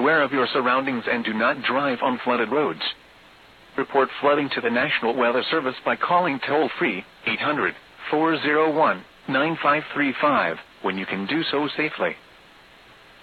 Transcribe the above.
aware of your surroundings and do not drive on flooded roads. Report flooding to the National Weather Service by calling toll-free 800-401-9535 when you can do so safely.